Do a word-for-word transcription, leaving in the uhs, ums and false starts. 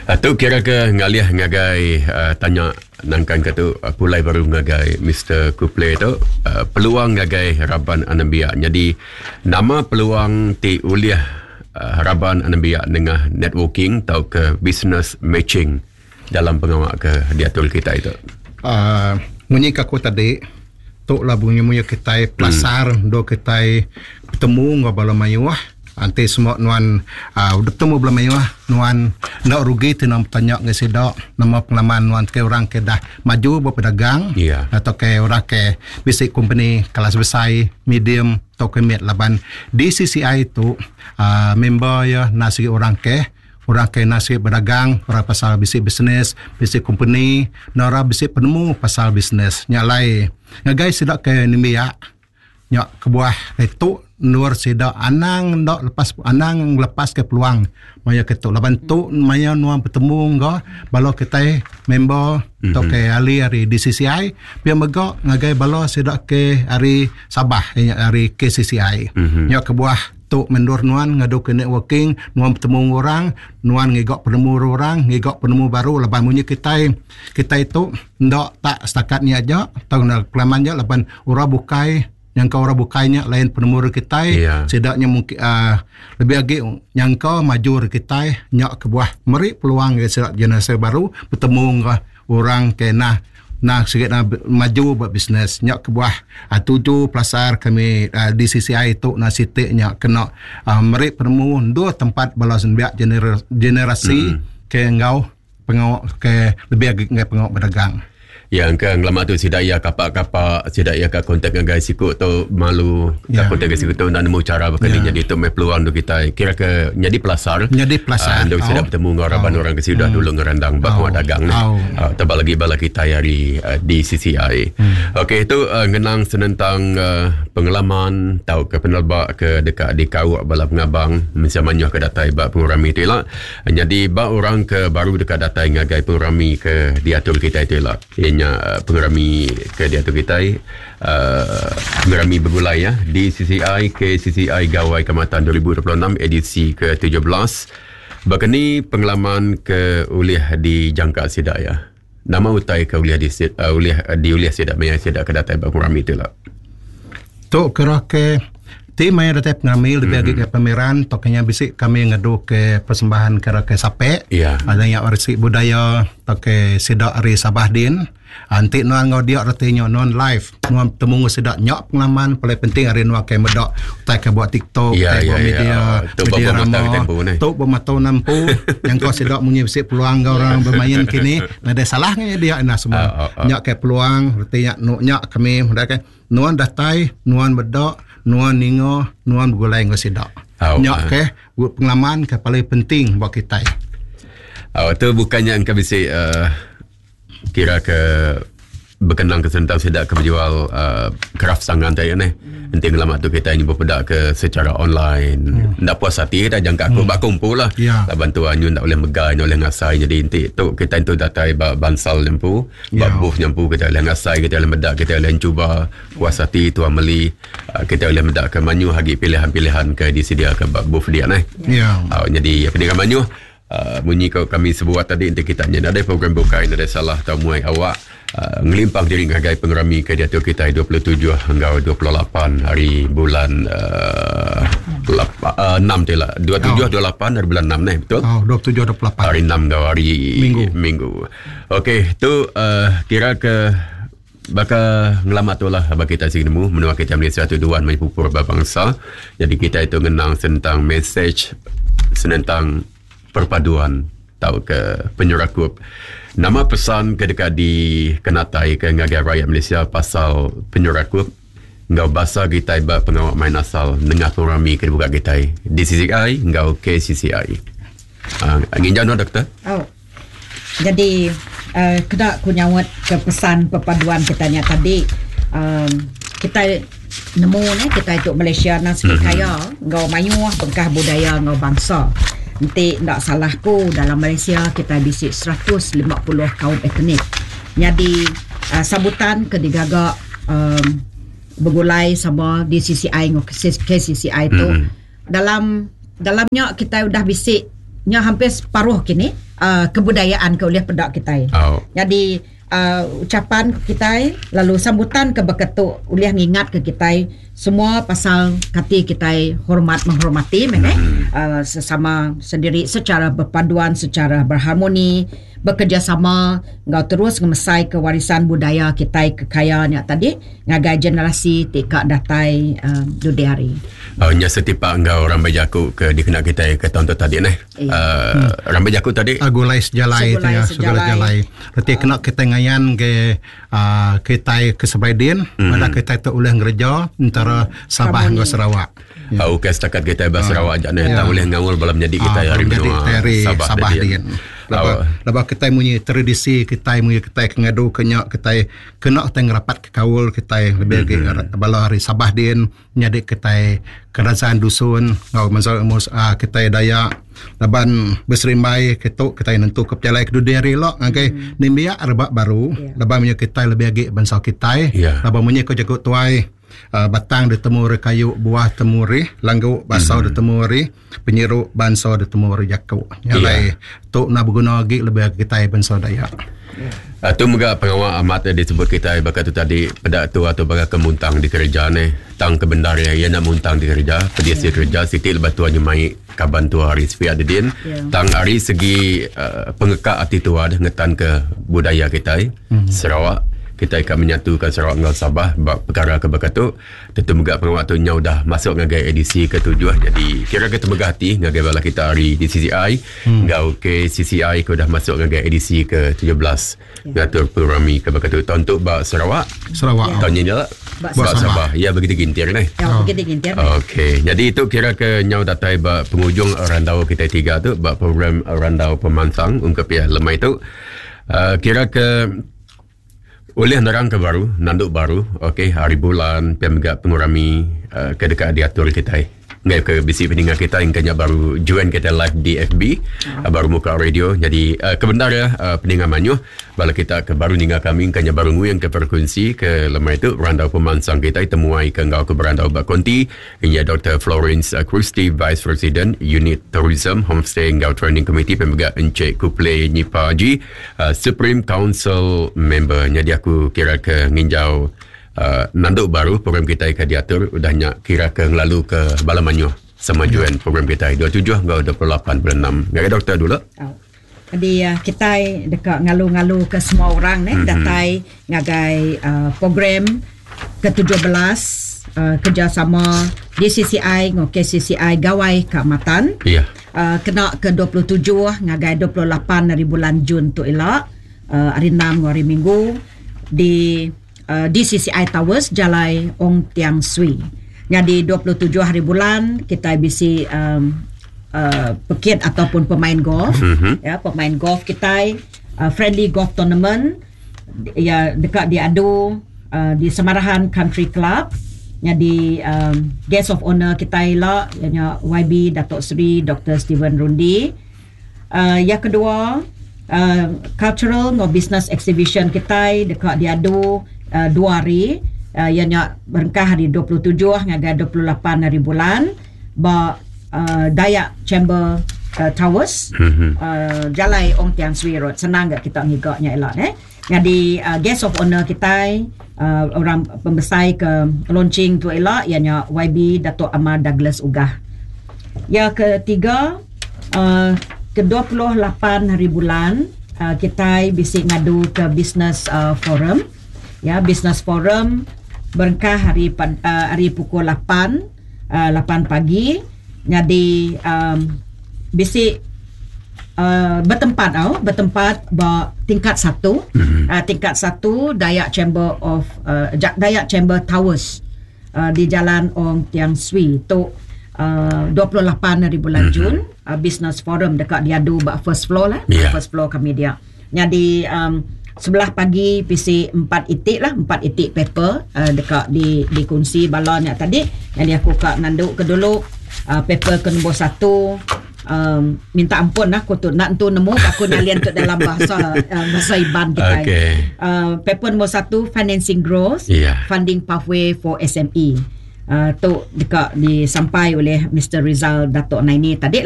Atau kira ke ngalih ngagai uh, tanya nangkan kata uh, pulai baru ngagai Mister Kuple tu uh, peluang ngagai Harapan Anambia. Jadi nama peluang ti uliah uh, Harapan Anambia dengan networking atau ke business matching dalam pengawak ke diatur kita itu. Uh, Munyi kaku tadi tu lah bunyi munyi kita pelasar hmm. do kita bertemu ngabala mayuah anti semua nuan uh, udah temu belum mayuah nuan nak rugi tu nak tanya ke sedak nama pengalaman nuan ke orang ke dah maju berpedagang yeah. atau ke orang ke bisik company kelas besar medium atau ke mid laban di C C I itu uh, member ya nasi orang ke orang ke nasi berdagang, orang pasal bisik bisnes, bisik company, orang bisik penemu pasal bisnes. Nyalai, ngagai sidak ke nimia, nyak kebuah itu nur sidak anang dok lepas anang lepas ke peluang maya ketuk laban tu maya nuang bertemu ngah balo kita member mm-hmm. to ke ali hari di C C I pia mega ngagai balo sidak ke hari Sabah hari K C C I mm-hmm. nyak kebuah tu mendur nuan ngadu ke networking nuan bertemu orang nuan ngigok penemu orang ngigok penemu baru leban munyi kita kita itu ndak tak setakat ni aja tahun kelaman je leban ura bukai yang kau orang bukainya lain penemu kita yeah. sedaknya mungkin uh, lebih lagi yang kau maju kita nyak ke buah meri peluang ke sedak generasi baru bertemu ke orang ke nah nah sikit nak maju buat bisnes nyak ke buah uh, tujuh pelasar kami uh, di C C I itu nah sitik nyak kena uh, meri penemu dua tempat balasan biak gener- generasi mm. ke ngau pengawak ke lebih lagi ngai pengawak berdagang. Yang ke lama tu sidak ia kapak-kapak sidak ia ka kontak dengan guys ikut tu malu ka yeah. kontak guys ikut tu nak nemu cara berkening yeah. jadi tu mai peluang tu kita kira ke jadi pelasar jadi pelasar uh, oh. sidak bertemu dengan orang oh. orang ke sudah hmm. dulu ngerandang bahawa oh. dagang ni oh. uh, tabak lagi bala kita hari uh, di C C I hmm. okey itu uh, ngenang senentang uh, pengalaman tahu ke penelbak ke dekat di kau bala pengabang mensamanya ke datai bak pengurami tu lah jadi bak orang ke baru dekat datai ngagai pengurami ke diatur kita itu lah nya pengurami ke diatur kita uh, pengurami bergulai ya di C C I ke C C I Gawai Keamatan dua ribu dua puluh enam edisi ke tujuh belas bakani pengalaman ke uliah di jangka sidak ya nama utai ke uliah di uh, uliah di uliah sidak maya sidak ke datai pengurami tu lah tu kira ke ti mai datai pengurami lebih lagi ke pameran tokenya bisik kami ngadu ke persembahan kira ke sape yeah. ada yang arsi budaya toke sidak hari Sabah din anti nuan ngau dia artinya non live nuan temu sedak nyok pengalaman paling penting hari nuan ke medak tak ke buat TikTok yeah, ke buat yeah, media yeah. media ramah tu bermata nampu yang kau sedak munyi bisik peluang kau orang bermain kini ada salahnya dia nah semua uh, uh, uh. nyok ke peluang artinya nyok kami mereka nuan datai nuan bedak nuan ningo nuan bergulai ngau sedak oh, nyok uh. ke pengalaman ke paling penting buat kita oh, tu bukannya engkau bisik uh, kira ke berkenang ke tentang sedak ke berjual uh, craft sangan tadi ni nanti lama tu kita ini berpedak ke secara online hmm. tak puas hati dah jangka aku hmm. bak kumpul lah yeah. bantu anyun tak boleh megai tak boleh ngasai jadi nanti tu kita itu datai bansal lempu yeah. bak booth nyampu kita boleh ngasai kita boleh medak kita boleh cuba puas hati tuan meli uh, kita boleh medak ke manyu hagi pilihan-pilihan ke disedia ke bak booth dia ni yeah. uh, jadi apa dia manyu Uh, bunyi kau kami sebuat tadi nanti kita tanya ada program buka ini ada salah atau muai awak uh, ngelimpang diri ngagai pengurami ke diatur kita dua puluh tujuh hingga dua puluh lapan hari bulan uh, lapa, uh, enam tu lah dua puluh tujuh dua puluh lapan hari bulan enam ni betul oh, dua puluh tujuh dua puluh lapan hari enam hari minggu minggu okey tu uh, kira ke baka ngelamat tu lah bagi kita sini nemu menua kita Malaysia tu duan mai pupur bangsa jadi kita itu ngenang tentang message tentang perpaduan tahu ke penyurakup nama pesan ke dekat di kenatai ke ngagai rakyat Malaysia pasal penyurakup ngau bahasa kita ibat pengawak main asal nengah pengurami ke buka kita di C C I ngau K C C I uh, ingin jano doktor oh jadi uh, kena aku nyawat ke pesan perpaduan kitanya tadi um, kita nemu ni kita itu Malaysia nasi mm-hmm. kaya ngau mayuah bengkah budaya ngau bangsa nanti tak salahku dalam Malaysia kita bisik seratus lima puluh kaum etnik jadi uh, sambutan ke digagak um, bergulai sama di C C I K C C I tu mm. dalam dalamnya kita dah bisik nya hampir separuh kini uh, kebudayaan ke oleh pedak kita. Oh. Jadi uh, ucapan ke kita, lalu sambutan ke beketuk oleh ngingat ke kita semua pasal kati kita hormat menghormati mereka mm-hmm. uh, sesama sendiri secara berpaduan, secara berharmoni, bekerjasama ngau terus ngemesai kewarisan budaya kita kekayaan yang tadi ngagai generasi tikak datai uh, dudi hari. Oh, nya setipak ngau rambai jaku ke dikena kita ke tahun tu tadi ni. Iya. Uh, hmm. Rambai jaku tadi agulai sejalai tu ya, segala jalai. Berarti uh, kena kita ngayan ke uh, kita ke Sebaidin, mm-hmm. pada kita tu oleh ngereja antara Sabah dengan Sarawak. Ya. Oh, ke setakat kita bahasa Sarawak aja ni tak boleh ngawul balam jadi kita uh, hari menua Sabah, Sabah dia. Lepas, oh. lepas kita punya tradisi kita punya kita ngadu kenyak kita kena kita ngerapat ke kawul kita lebih mm-hmm. bala hari Sabah din nyadi kita kerajaan dusun ngau masal mus uh, kita Dayak laban berserimbai kita kita nentu kepjalai kedu dari lo okay mm. nimbia arbak baru yeah. lepas punya kita lebih agi bangsa kita yeah. lepas punya ko jago tuai Uh, batang ditemu re kayu, buah temu re langgu basau mm-hmm. ditemu re penyeru banso ditemu re jakau nyalai yeah. tu nak berguna lagi lebih kita banso Dayak. Uh, tu juga pengawal amat disebut kita bakat tu tadi pedak tu atau bagai kemuntang di kerja ni tang kebendar ya ia nak muntang di kerja pediasi yeah. kerja siti lebat tu hanya mai kaban tu hari sepi adedin yeah. tang hari segi uh, pengekak ati tu ada ngetan ke budaya kita mm-hmm. Sarawak kita akan menyatukan Sarawak dengan Sabah bab perkara kebakatu tentu megak pengawatunya dah masuk ngagai edisi ketujuh jadi kira kita megah hati ngagai bala kita hari di C C I hmm. ngau ke C C I ko dah masuk ngagai edisi ke tujuh belas ngatur programi kebakatu tahun tu bab Sarawak Sarawak tahun ni lah bab Sabah. Sabah ya begitu gintir ni ya oh. begitu gintir okey jadi itu kira ke nyau datai bab penghujung randau kita tiga tu bab program randau pemansang ungkap ya lemai tu uh, kira ke oleh nerang ke baru, nanduk baru, okey, hari bulan, pemegak pengurami uh, kedekat diatur kita. Ngai ke bisi pendengar kita yang kanya baru join kita live di F B, uh, baru muka radio. Jadi uh, kebenar ya uh, pendengar manyu, bala kita ke baru ninga kami kanya baru nguyang ke frekuensi ke lemai itu randau pemansang kita temuai ke ngau ke berandau Bakonti, ini Doktor Florence uh, Christie, Vice President Unit Tourism Homestay ngau Training Committee pemegak Encik Kuplay Nipa Haji, uh, Supreme Council Member. Jadi aku kira ke nginjau Uh, nanduk baru program kita akan diatur udahnya kira ke lalu ke Balamanyo semajuan program kita dua puluh tujuh hingga dua puluh lapan bulan enam. Ngagai doktor dulu. Oh. Jadi uh, kita dekat ngalu-ngalu ke semua orang ni mm-hmm. datai ngagai uh, program ke tujuh belas uh, kerjasama D C C I dengan K C C I Gawai Keamatan. Iya. Yeah. Uh, kena ke dua puluh tujuh ngagai dua puluh lapan dari bulan Jun tu elak uh, hari enam hari Minggu di Uh, D C C I Towers Jalai Ong Tiang Sui. Jadi dua puluh tujuh hari bulan kita bisi um, uh, pekit ataupun pemain golf mm-hmm. ya pemain golf kita uh, friendly golf tournament ya dekat diadu uh, di Semarahan Country Club. Jadi um, guest of honor kita ialah ianya Y B Datuk Seri Doktor Steven Rundi. Uh, yang kedua uh, cultural no business exhibition kita dekat diadu Uh, dua hari uh, ianya berengkah hari dua puluh tujuh hingga dua puluh lapan hari bulan ba uh, Dayak Chamber uh, Towers mm-hmm. uh, Jalai Ong Tiang Sui Road senang gak kita ngigaknya elok eh jadi uh, guest of honor kita uh, orang pembesar ke launching tu elok ianya Y B Datuk Amar Douglas Ugah. Yang ketiga uh, ke dua puluh lapan hari bulan uh, kita bisik ngadu ke business uh, forum. Ya, business forum berengkah hari uh, hari pukul lapan uh, lapan pagi. Jadi um, bisi uh, bertempat oh, bertempat ba tingkat satu mm-hmm. uh, tingkat satu Dayak Chamber of uh, Dayak Chamber Towers uh, di Jalan Ong Tiang Sui tu uh, dua puluh lapan hari bulan mm-hmm. Jun uh, business forum dekat diadu ba first floor lah yeah. first floor kami dia. Jadi um, sebelah pagi P C empat itik lah empat itik paper uh, dekat di di kunci balon yang tadi yang aku kak nanduk ke dulu uh, paper ke nombor satu um, minta ampun lah aku tu nak tu nemu aku nalian tu dalam bahasa uh, bahasa Iban kita okay. uh, paper nombor satu financing growth yeah. funding pathway for S M E uh, tu dekat disampai oleh Mister Rizal Datuk Naini tadi